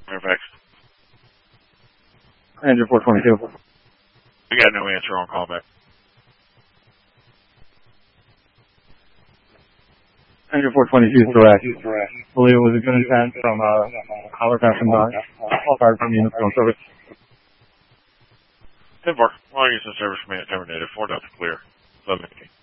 Fairfax. Engine 422. We got no answer on callback. Engine 422 is direct. Believe it was a good intent from caller passing by. All fire from units on service. 10-4. Long use of service command terminated. 4 Delta clear. 11.